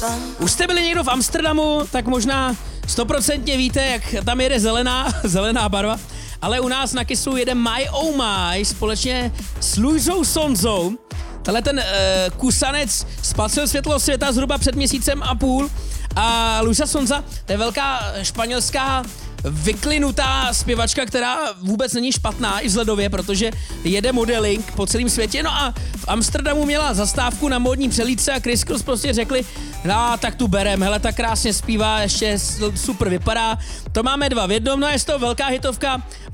Už jste byli někdo v Amsterdamu, tak možná 100% víte, jak tam jede zelená barva, ale u nás na Kissu jede My Oh My společně s Luisou Sonzou. Tenhle ten kusanec spatřil světlo světa zhruba před měsícem a půl a Luisa Sonza, to je velká španělská vyklinutá zpěvačka, která vůbec není špatná i vzhledově, protože jede modeling po celém světě. No a v Amsterdamu měla zastávku na módní přelídce a Chris Cross prostě řekli, no tak tu berem, hele, tak krásně zpívá, ještě super vypadá. To máme dva v jednom, no a je z toho velká hitovka